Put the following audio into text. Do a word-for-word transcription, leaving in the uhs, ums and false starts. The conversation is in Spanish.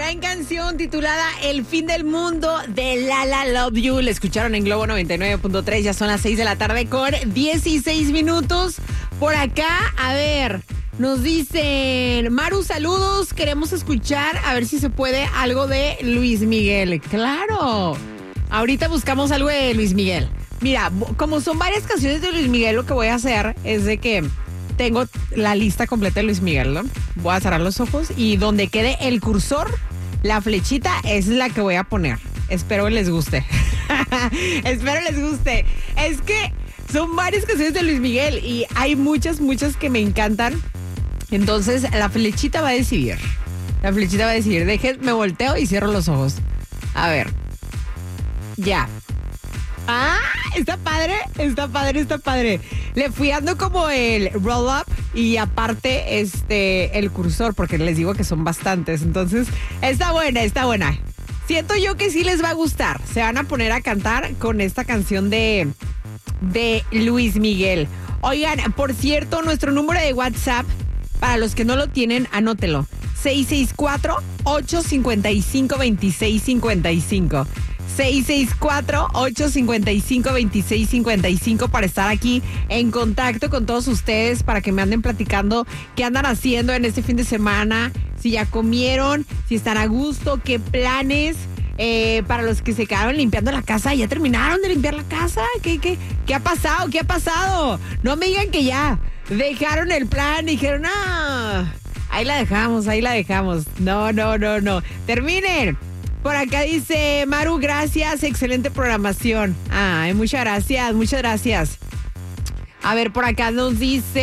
Gran canción titulada El fin del mundo de Lala Love You. La escucharon en Globo noventa y nueve punto tres. Ya son las seis de la tarde con dieciséis minutos. Por acá, a ver, nos dicen, Maru, saludos. Queremos escuchar, a ver si se puede, algo de Luis Miguel. Claro. Ahorita buscamos algo de Luis Miguel. Mira, como son varias canciones de Luis Miguel, lo que voy a hacer es de que tengo la lista completa de Luis Miguel, ¿no? Voy a cerrar los ojos y donde quede el cursor, la flechita, es la que voy a poner. Espero les guste. Espero les guste. Es que son varias canciones de Luis Miguel y hay muchas, muchas que me encantan. Entonces, la flechita va a decidir. La flechita va a decidir. Déjenme, volteo y cierro los ojos. A ver. Ya. Ah, está padre, está padre, está padre. Le fui dando como el roll up y aparte este el cursor, porque les digo que son bastantes. Entonces, está buena, está buena. Siento yo que sí les va a gustar. Se van a poner a cantar con esta canción de, de Luis Miguel. Oigan, por cierto, nuestro número de WhatsApp, para los que no lo tienen, anótelo. seis seis cuatro, ocho cinco cinco, dos seis cinco cinco. seis seis cuatro, ocho cinco cinco, dos seis cinco cinco para estar aquí en contacto con todos ustedes, para que me anden platicando qué andan haciendo en este fin de semana, si ya comieron, si están a gusto, qué planes. Eh, para los que se quedaron limpiando la casa, ¿ya terminaron de limpiar la casa? ¿Qué, qué, qué ha pasado? ¿Qué ha pasado? No me digan que ya dejaron el plan, dijeron, ah, ahí la dejamos, ahí la dejamos. No, no, no, no. Terminen. Por acá dice Maru, gracias, excelente programación. Ay, muchas gracias, muchas gracias. A ver, por acá nos dice